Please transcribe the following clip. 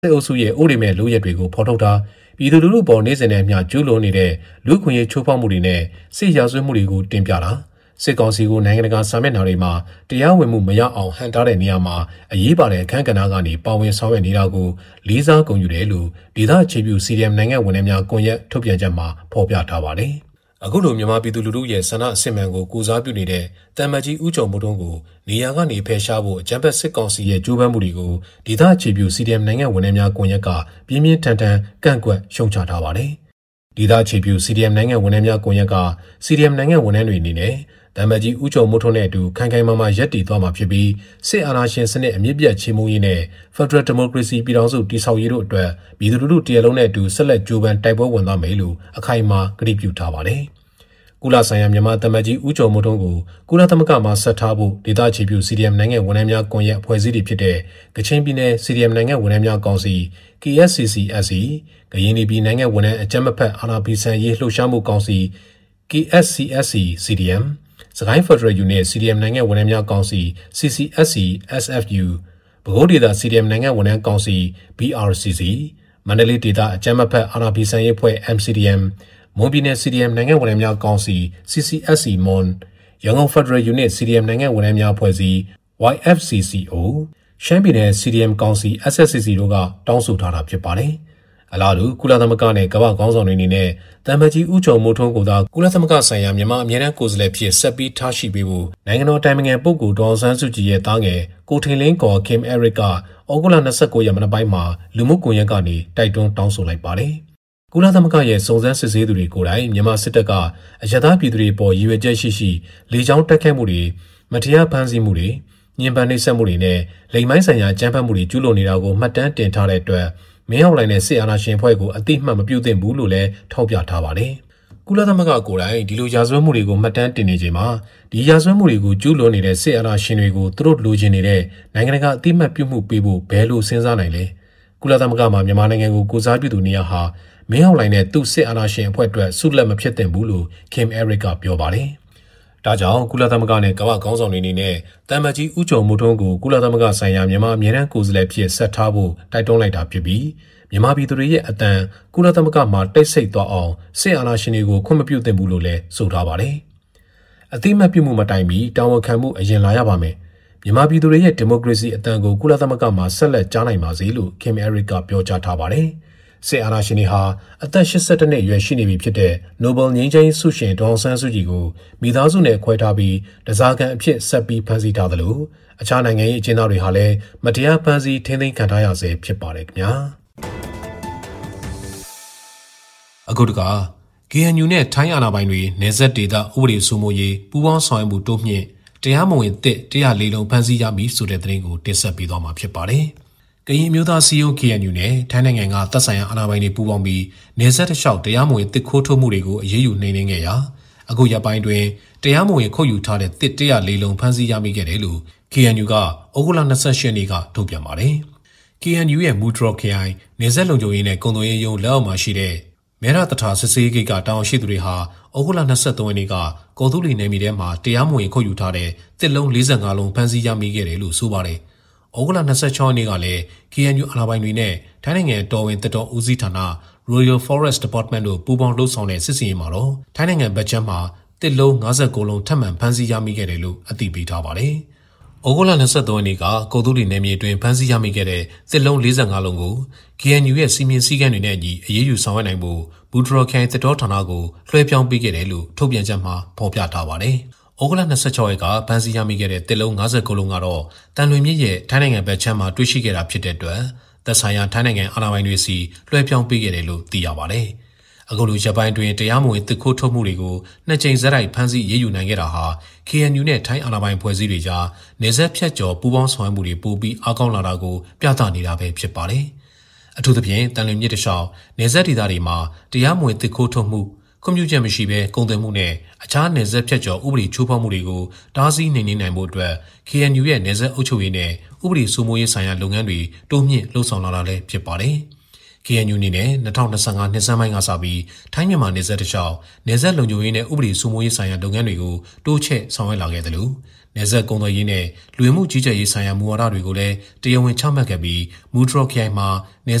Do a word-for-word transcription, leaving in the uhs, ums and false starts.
စစ်အုပ်စုရဲ့ဥပဒေမဲ့လူရဲတွေကိုဖော်ထုတ်တာပြည်သူလူထုပေါ်နေစဉ်နဲ့မျှကျူးလွန်နေတဲ့လူခွင့်ရေးချိုးဖောက်မှုတွေနဲ့စစ်ရာဇဝတ်မှုတွေကိုတင်ပြတာစစ်ကောင်စီကိုနိုင်ငံတကာစာမျက်နှာတွေမှာတရားဝင်မှုမရအောင်ဟန်တားတဲ့နေရာမှာအရေးပါတဲ့အခမ်းကဏ္ဍကနေပါဝင်ဆောင်ရွက်နေတာကိုလေးစားဂုဏ်ယူတယ်လို့ဒေသအခြေပြု စီ ဒီ အမ် နိုင်ငံဝန်ထမ်းများကွန်ရက်ထုတ်ပြန်ချက်မှာဖော်ပြထားပါတယ်။အခုလိုမြန်မာပြည်သူလူထုရဲ့ဆန္ဒအစစ်မှန်ကိုကိုစားပြုနေတဲ့တမ္မကြီးဦးကျော်မိုးထွန်းကိုနေရာကနေဖယ်ရှားဖို့အကြမ်းဖက်စစ်ကောင်စီရဲ့ကြိုးပမ်းမှုတွေကိုဒေသအခြေပြု စီ ဒီ အမ် နိုင်ငံဝန်ထမ်းများကွန်ရက်ကပြင်းပြင်းထန်ထန်ကန့်ကွက်ရှုံချထားပါတယ်။ဒေသအခြေပြု စီ ဒီ အမ် နိုင်ငံဝန်ထမ်းများကွန်ရက်က စီ ဒီ အမ် နိုင်ငံဝန်ထမ်းတွေအနေနဲ့တမ္မကြီးဦးကျော်မိုးထွန်းနဲ့အတူခိုင်ခိုင်မာမာရပ်တည်သွားမှာဖြစ်ပြီးစစ်အာဏာရှင်စနစ်အမြင့်ပြတ်ချေမှုရေးနဲ့ Federal Democracy ပြည်ထောင်စုတည်ဆောက်ရေးတို့အတွက်ပြည်သူလူထုတရက်လုံးနဲ့အတူဆက်လက်ကြိုးပမ်းတိုက်ပွဲဝင်သွားမယ်လို့အခိုင်အမာကတိပြုထားပါတယ်။ကုလဆိုင်ရာမြန်မာတမ္မကြီးဦးကျော်မိုးထွန်းကိုကုလသမဂ္ဂမှဆက်ထားဖို့ဒေသအခြေပြု စီ ဒီ အမ် နိုင်ငံဝန်ထမ်းများကွန်ရက်အဖွဲ့အစည်းတွေဖြစ်တဲ့ကချင်ပြည်နယ် စီ ဒီ အမ် နိုင်ငံဝန်ထမ်းများကောင်စီ ကေ အက်စ် စီ စီ အက်စ ကရင်ပြည်နိုင်ငံဝန်ထမ်းအကြမ်းမဖက်အာဏာဖီဆန်ရေးလှုပ်ရှားမှုကောင်စီ ကေ အက်စ် စီ အက်စ စီ ဒီ အမ် စကိုင်းဖက်ဒရယ်ယူနစ် စီ ဒီ အမ် နိုင်ငံဝန်ထမ်းများကောင်စီ စီ စီ အက်စ စီ အက်စ် အက်ဖ် ယူ ပဲခူးဒေသ စီ ဒီ အမ် နိုင်ငံဝန်ထမ်းကောင်စီ ဘီ အာር စီ စီ မန္တလေးဒေသအကြမ်းမဖက်အာဏာဖီဆန်ရေးအဖွဲ့ အမ် စီ ဒီ အမ် မွန်ပြည်နယ် စီ ဒီ အမ် နိုင်ငံဝန်ထမ်းများကောင်စီ စီ စီ အက်စ စီ မွန်ရန်ကုန်ဖက်ဒရယ်ယူနစ် စီ ဒီ အမ် နိုင်ငံဝန်ထမ်းများအဖွဲ့အစည်း ဝိုင် အက်ဖ် စီ စီ အို ရှမ်းပြည်နယ် စီ ဒီ အမ် ကောင်စီ အက်စ် အက်စ စီ စီ တို့ကတောင်းဆိုထားတာဖြစ်ပါတယ်။အလားတူကုလသမဂ္ဂနဲ့ကမ္ဘာ့ခေါင်းဆောင်တွေအနေနဲ့တမ္မကြီးဦးကျော်မိုးထွန်းကိုသာကုလသမဂ္ဂဆိုင်ရာမြန်မာအမြဲတမ်းကိုယ်စားလှယ်ဖြစ်ဆက်ပြီးထားရှိပေးဖို့နိုင်ငံတော်တိုင်ပင်ခံပုဂ္ဂိုလ်ဒေါ်အောင်ဆန်းစုကြည်ရဲ့တားငယ်ကိုထင်လင်းကော်ခင်အဲရစ်ကဩဂုတ်လ၂၉ရက်မနက်ပိုင်းမှာလူမှုကွန်ရက်ကနေတိုက်တွန်းတောင်းဆိုလိုက်ပါတယ်။ကုလသမဂ္ဂရဲ့စုံစမ်းစစ်ဆေးသူတွေကိုယ်တိုင်မြန်မာစစ်တပ်ကအရသာပြည်သူတွေပေါ်ရည်ရွယ်ချက်ရှိရှိလေကြောင်းတိုက်ခိုက်မှုတွေမတရားဖမ်းဆီးမှုတွေညှဉ်းပန်းနှိပ်စက်မှုတွေနဲ့လိမ်မိုင်းဆိုင်ရာကြမ်းဖက်မှုတွေကျူးလွန်နေတာကိုမှတ်တမ်းတင်ထားတဲ့အတွက်မင်းအောင်လှိုင်နဲ့စစ်အာဏာရှင်ဖွဲ့ကိုအတိအမှတ်မပြုသင့်ဘူးလို့လည်းထောက်ပြထားပါတယ်။ကုလသမဂ္ဂကိုယ်တိုင်ဒီလိုရာဇဝတ်မှုတွေကိုမှတ်တမ်းတင်နေချိန်မှာဒီရာဇဝတ်မှုတွေကိုကျူးလွန်နေတဲ့စစ်အာဏာရှင်တွေကိုသူတို့လိုချင်နေတဲ့နိုင်ငံတကာအတိအမှတ်ပြုမှုပေးဖို့ဘယ်လိုစဉ်းစားနိုင်လဲ။ကုလသမဂ္ဂမှာမြန်မာနိုင်ငံကိုကိုစားပြုသူနေရာဟာမင်းအောင်လှိုင်နဲ့သူ့စစ်အာဏာရှင်အဖွဲ့အတွက်ဆုလက်မဖြစ်သင့်ဘူးလို့ခင်အဲရစ်ကပြောပါတယ်။ဒါကြောင့်ကုလသမဂ္ဂနဲ့ကမ္ဘာ့ခေါင်းဆောင်တွေအနေနဲ့တမ္မကြီးဦးကျော်မိုးထွန်းကိုကုလသမဂ္ဂဆိုင်ရာမြန်မာအမြဲတမ်းကိုယ်စားလှယ်ဖြစ်ဆက်ထားဖို့တိုက်တွန်းလိုက်တာဖြစ်ပြီးမြန်မာပြည်သူတွေရဲ့အတန်ကုလသမဂ္ဂမှာတိတ်ဆိတ်သွားအောင်စစ်အာဏာရှင်တွေကိုခွင့်မပြုသင့်ဘူးလို့လည်းဆိုထားပါတယ်။အတိအမှတ်ပြုမှုမတိုင်မီတာဝန်ခံမှုအရင်လာရပါမယ်။မြန်မာပြည်သူတွေရဲ့ဒီမိုကရေစီအတန်ကိုကုလသမဂ္ဂမှာဆက်လက်ကြားနိုင်ပါစေလို့ခင်အဲရစ်ကပြောကြားထားပါတယ်။စစ်အာဏာရှင်တွေဟာအသက်၈၁နှစ်အရွယ်ရှိနေပြီဖြစ်တဲ့ Nobel ငြိမ်းချမ်းရေးဆုရှင်ဒေါ်အောင်ဆန်းစုကြည်ကိုမိသားစုနဲ့ခွဲထားပြီးတစားကန်အဖြစ်ဆက်ပြီးဖမ်းဆီးထားသလိုအခြားနိုင်ငံရေးအကျဉ်းသားတွေဟာလည်းမတရားဖမ်းဆီးထိန်းသိမ်းခံထားရဆဲဖြစ်ပါတယ်ခင်ဗျာ။အခုတက ကေအန်ယူ နဲ့ထိုင်းအာဏာပိုင်တွေနယ်စပ်ဒေသဥပဒေစိုးမိုးရေးပူးပေါင်းဆောင်ရွက်မှုတိုးမြင့်တရားမဝင်သစ်၁၀၄လုံးဖမ်းဆီးရပြီဆိုတဲ့သတင်းကိုတင်ဆက်ပေးသွားမှာဖြစ်ပါတယ်။ကရင်မျိုးသားစီယုံ ကေအန်ယူ နဲ့ထိုင်းနိုင်ငံကတပ်ဆိုင်ရာအာဏာပိုင်တွေပူးပေါင်းပြီးနယ်စပ်တစ်လျှောက်တရားမဝင်သစ်ခိုးထုတ်မှုတွေကိုအရေးယူနှိမ်နင်းခဲ့ရာအခုရက်ပိုင်းတွင်တရားမဝင်ခုတ်ယူထားတဲ့သစ်၁၀၄လုံးဖမ်းဆီးရမိခဲ့တယ်လို့ ကေအန်ယူ ကဩဂုတ်လ၂၈ရက်နေ့ကထုတ်ပြန်ပါတယ်။ ကေအန်ယူ ရဲ့မူဒရော့ခရိုင်နယ်စပ်လုံခြုံရေးနဲ့ကုန်သွယ်ရေးရုံးလက်အောက်မှာရှိတဲ့မဲရတထာစစ်စေးဂိတ်ကတာဝန်ရှိသူတွေဟာဩဂုတ်လ၂၃ရက်နေ့ကကော်တူလီနယ်မြေထဲမှာတရားမဝင်ခုတ်ယူထားတဲ့သစ်လုံး၄၅လုံးဖမ်းဆီးရမိခဲ့တယ်လို့ဆိုပါတယ်။ဩဂုတ်လ၂၆ရက်နေ့ကလည်း ကေအန်ယူ အာဏာပိုင်တွေနဲ့ထိုင်းနိုင်ငံတော်ဝင်တပ်တော်ဦးစီးဌာန Royal Forest Department တို့ပူးပေါင်းလှုပ်ဆောင်တဲ့စစ်စင်ရေးမှာတော့ထိုင်းနိုင်ငံဘက်ချမ်းမှာသစ်လုံး၅၉လုံးထပ်မံဖမ်းဆီးရမိခဲ့တယ်လို့အသိပေးထားပါတယ်။ဩဂုတ်လ၂၃ရက်နေ့ကကော်တူလီနယ်မြေအတွင်းဖမ်းဆီးရမိခဲ့တဲ့သစ်လုံး၄၅လုံးကို ကေအန်ယူ ရဲ့စီမင်းစည်းကမ်းတွေနဲ့အညီအရေးယူဆောင်ရွက်နိုင်ဖို့ဘူဒရော်ခိုင်တပ်တော်ဌာနကိုလွှဲပြောင်းပေးခဲ့တယ်လို့ထုတ်ပြန်ချက်မှာဖော်ပြထားပါတယ်။ဩဂုတ်လ၂၆ရက်ကဖမ်းဆီးရမိခဲ့တဲ့သစ်လုံး၅၉လုံးကတော့တန်လွင်မြစ်ရဲ့ထိုင်းနိုင်ငံဘက်ချမ်းမှာတွေ့ရှိခဲ့တာဖြစ်တဲ့အတွက်သက်ဆိုင်ရာထိုင်းနိုင်ငံအာဏာပိုင်တွေစီလွှဲပြောင်းပေးခဲ့တယ်လို့သိရပါတယ်။အခုလိုရပ်ပိုင်းတွင်တရားမဝင်သစ်ခိုးထုတ်မှုတွေကိုနှစ်ကြိမ်ဇက်တိုက်ဖမ်းဆီးရေးယူနိုင်ခဲ့တာဟာ ကေအန်ယူ နဲ့ထိုင်းအာဏာပိုင်ဖွဲ့စည်းတွေကြားနေဆက်ဖြတ်ကျော်ပူးပေါင်းဆောင်ရွက်မှုတွေပိုပြီးအားကောင်းလာတာကိုပြသနေတာပဲဖြစ်ပါတယ်။အထူးသဖြင့်တန်လွင်မြစ်တလျှောက်နေဆက်ဒေသတွေမှာတရားမဝင်သစ်ခိုးထုတ်မှုခွင့်ပြုချက်မရှိဘဲကုန်သွယ်မှုနဲ့အခြားနယ်စပ်ဖြတ်ကျော်ဥပဒေချိုးဖောက်မှုတွေကိုတားဆီးနှိမ်နင်းနိုင်ဖို့အတွက် ကေအန်ယူ ရဲ့နယ်စပ်အုပ်ချုပ်ရေးနဲ့ဥပဒေစိုးမိုးရေးဆိုင်ရာလုပ်ငန်းတွေတိုးမြင့်လှုပ်ဆောင်လာတာလည်းဖြစ်ပါတယ်။ ကေအန်ယူ အနေနဲ့၂၀၂၅နှစ်ဆန်းပိုင်းကစပြီးထိုင်းမြန်မာနယ်စပ်တစ်လျှောက်နယ်စပ်လုံခြုံရေးနဲ့ဥပဒေစိုးမိုးရေးဆိုင်ရာလုပ်ငန်းတွေကိုတိုးချဲ့ဆောင်ရွက်လာခဲ့တယ်လို့နယ်စပ်ကုန်သွယ်ရေးနဲ့လူဝင်မှုကြီးကြပ်ရေးဆိုင်ရာမူဝါဒတွေကိုလည်းတရားဝင်ချမှတ်ခဲ့ပြီးမူထရော့ခရိုင်မှာနယ်